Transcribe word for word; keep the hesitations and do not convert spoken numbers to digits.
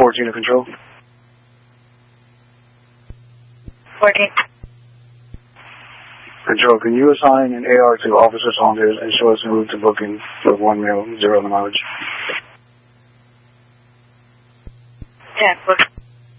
fourteen to control. fourteen. Control, can you assign an A R to Officer Saunders and show us a route to booking for one male, zero on the mileage? ten, book.